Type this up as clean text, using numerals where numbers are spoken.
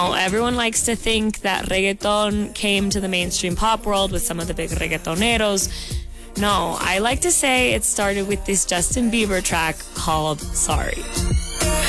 Now, everyone likes to think that reggaeton came to the mainstream pop world with some of the big reggaetoneros. No, I like to say it started with this Justin Bieber track called Sorry.